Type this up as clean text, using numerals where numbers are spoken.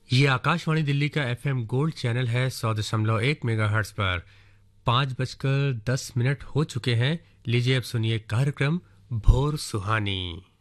ये आकाशवाणी दिल्ली का FM gold channel है 100.1 मेगाहर्ट्ज पर। 5:10 हो चुके हैं। लीजिए अब सुनिए कार्यक्रम भोर सुहानी।